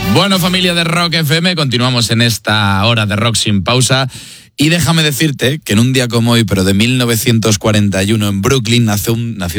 Bueno, familia de Rock FM, continuamos en esta hora de rock sin pausa. Y déjame decirte que en un día como hoy, pero de 1941, en Brooklyn, nació